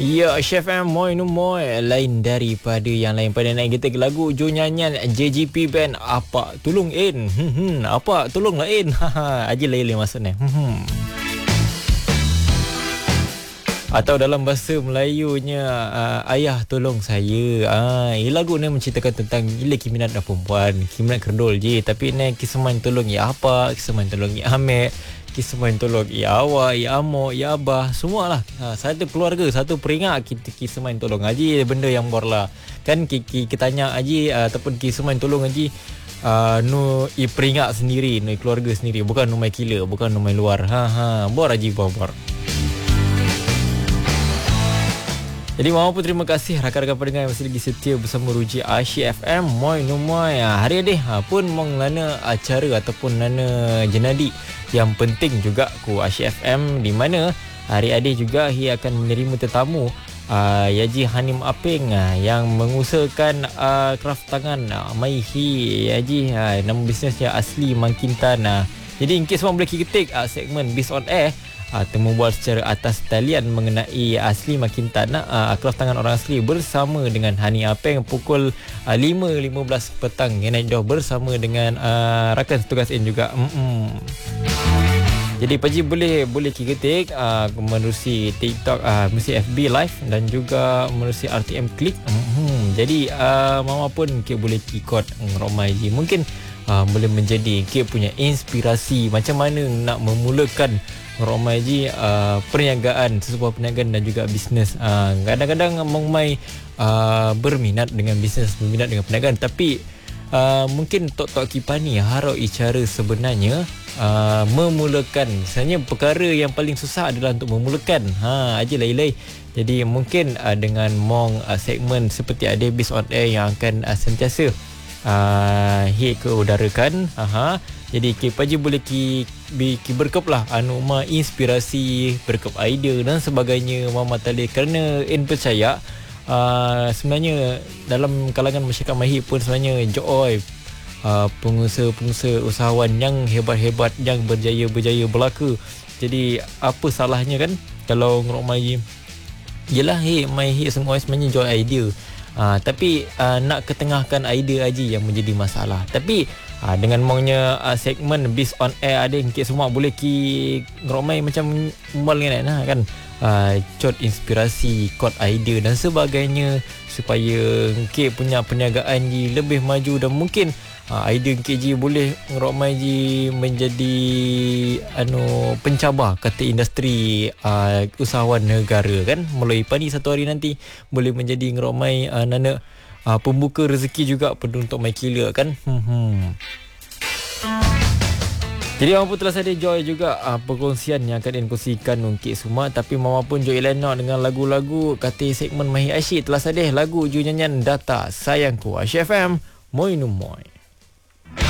Ya, Chef M Moy no Moy lain daripada yang lain. Pada naik kita ke lagu Jo nyanyian JGP Band Apa Tolong In. Apa tolonglah In. Aje lain maksudnya. Atau dalam bahasa Melayunya ayah tolong saya. Lagu ni menceritakan tentang gila Kiminat dan perempuan. Kiminat kerdol je, tapi ni kisah tolong ya apa, kisah tolong ya Amek, kisah tolong ya awak, ya amok, ya abah, semualah. Satu keluarga, satu peringat kita kisah tolong haji benda yang borlah. Kan kita tanya haji ataupun kisah tolong haji nu peringat sendiri, nu keluarga sendiri, bukan nu mai kila, bukan nu mai luar. Bor haji bor. Jadi mahu pun terima kasih rakan-rakan pendengar yang masih lagi setia bersama Ruji Asyik FM Moy no Moy. Hari ini pun mengelana acara ataupun nana jenadi yang penting juga ku Asyik FM, di mana hari ini juga ia akan menerima tetamu Yaji Hanim Aping yang mengusahakan kraft tangan Mai Hi Yaji, nama bisnesnya Asli Mangkintan. Jadi in case semua boleh ketik segmen Biz on Air, temu bual secara atas talian mengenai Asli Makintan, kraft tangan orang asli bersama dengan Hani Apeng pukul 5.15 petang. Yang dah bersama dengan rakan setugas in juga. Jadi Paji boleh ketik menerusi TikTok, menerusi FB Live dan juga menerusi RTM Click. Jadi mama pun boleh ikut ngeromai je. Mungkin boleh menjadi punya inspirasi macam mana nak memulakan Romai ji perniagaan, sesebuah perniagaan dan juga bisnes. Kadang-kadang Mongmai berminat dengan bisnes, berminat dengan perniagaan, tapi mungkin tok-tok kipani harap cara sebenarnya memulakan. Sebenarnya perkara yang paling susah adalah untuk memulakan. Aje lai-lai. Jadi mungkin dengan Mong segmen seperti ada Biz on Air yang akan sentiasa ke udarakan. Jadi Paji boleh berkep lah ma inspirasi, berkep idea dan sebagainya Mama Talib, kerana in percaya sebenarnya dalam kalangan masyarakat Mahir pun sebenarnya joy pengusaha-pengusaha usahawan yang hebat-hebat, yang berjaya belaka. Jadi apa salahnya kan kalau ngerok mai yelah Mahir semua sebenarnya joy idea. Tapi nak ketengahkan idea aja yang menjadi masalah. Tapi dengan maunya segmen Biz on Air ada yang semua boleh ngeromai macam mual kan, cot inspirasi, cot idea dan sebagainya supaya punya perniagaan lebih maju. Dan mungkin idea KJ boleh ngeromai menjadi pencabar kata industri usahawan negara kan. Melalui pani satu hari nanti boleh menjadi ngeromai nana pembuka rezeki juga penuh untuk mai kila kan. Jadi Mama pun telah saja joy juga perkongsian yang akan dikongsikan untuk semua. Tapi Mama pun joy Elena dengan lagu-lagu kata segmen Mahir Asyik telah saja lagu ju nyanyian Data Sayangku. Asyik FM Moy no Moy.